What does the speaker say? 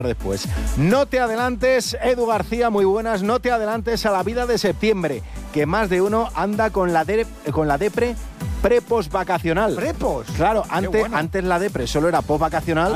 después. No te adelantes, Edu García, muy buenas, no te adelantes a la vida de septiembre, que más de uno anda con la depre pre-post vacacional. ¿Prepos? Claro, antes la depre solo era post vacacional